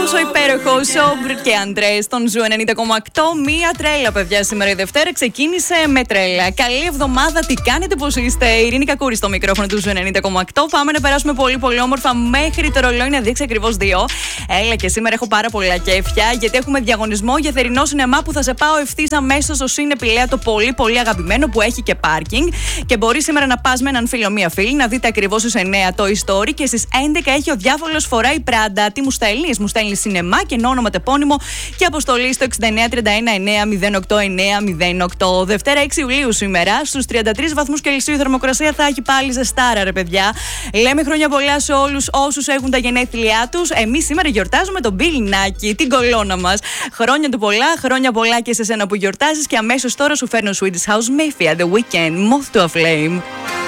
ο υπέροχος Όμπρ και Αντρέ στον Ζου 90,8. Μία τρέλα, παιδιά, σήμερα η Δευτέρα ξεκίνησε με τρέλα. Καλή εβδομάδα, τι κάνετε, πώς είστε? Η Ειρήνη Κακούρη στο μικρόφωνο του Ζου 90,8. Πάμε να περάσουμε πολύ πολύ όμορφα μέχρι το ρολόι να δείξει ακριβώς 2. Έλα, και σήμερα έχω πάρα πολλά κέφια, γιατί έχουμε διαγωνισμό για θερινό σινεμά που θα σε πάω ευθύς αμέσως στο Σίνε Πηλαία, το πολύ πολύ αγαπημένο που έχει και πάρκινγκ. Και μπορεί σήμερα να πας με έναν φίλο, μία φίλη, να δείτε ακριβώς στις 9 το Story και στις 11 έχει ο Διάβολος φοράει Πράντα. Τι μου στέλνεις? Μου στέλνεις σινεμά και όνομα, τεπώνυμο και αποστολή στο 6939908908. Δευτέρα 6 Ιουλίου σήμερα, στους 33 βαθμούς Κελσίου η θερμοκρασία θα έχει πάλι ζεστάρα, ρε παιδιά. Λέμε χρόνια πολλά σε όλους όσους έχουν τα γενέθλιά τους. Εμείς σήμερα γιορτάζουμε τον Μπιλινάκη, την κολόνα μας. Χρόνια του πολλά, χρόνια πολλά και σε σένα που γιορτάζεις. Και αμέσως τώρα σου φέρνω Swedish House Mafia, The Weekend, Moth to a Flame.